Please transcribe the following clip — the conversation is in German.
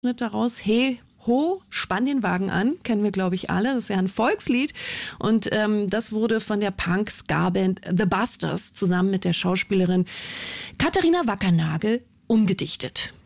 Schnitt daraus. Hey, ho, spann den Wagen an, kennen wir, glaube ich, alle. Das ist ja ein Volkslied. Und das wurde von der Punk-Ska-Band The Busters zusammen mit der Schauspielerin Katharina Wackernagel umgedichtet.